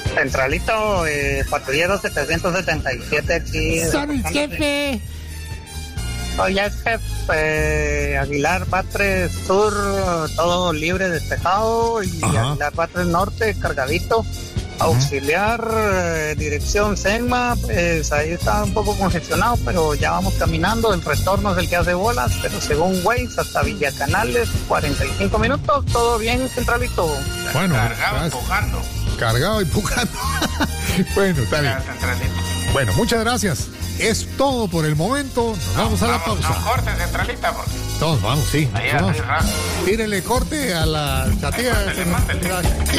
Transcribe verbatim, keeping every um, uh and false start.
Centralito, eh, patrullero setecientos setenta y siete aquí. Son el jefe. Oye, es jefe, eh, Aguilar Batres Sur, todo libre, despejado, y Ajá. Aguilar Batres Norte, cargadito. Auxiliar, eh, dirección Senma, pues ahí está un poco congestionado, pero ya vamos caminando. El retorno es el que hace bolas, pero según Waze, hasta Villa Canales, cuarenta y cinco minutos, todo bien, Centralito. Bueno, Cargado, gracias. empujando. Cargado y empujando. Bueno, está bien. Ya, Centralito. Bueno, muchas gracias. Es todo por el momento. Nos vamos a la Vamos, pausa. no corte, Centralita, porque Todos vamos, sí. ahí Vamos. así rápido. Tírele corte a la chatía. Mándele, mándele.